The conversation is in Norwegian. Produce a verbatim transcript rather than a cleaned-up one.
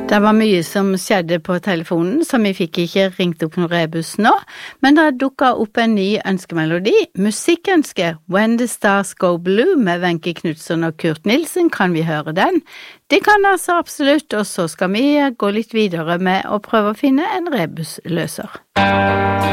Det var mye som skjedde på telefonen, så vi fikk ikke ringt opp noen rebus nå, men det dukket opp en ny ønskemelodi. Musikkønske When the Stars Go Blue med Wenche Knudsen og Kurt Nilsen, kan vi høre den? Det kan altså absolutt, og så skal vi gå litt videre med å prøve å finne en rebusløser.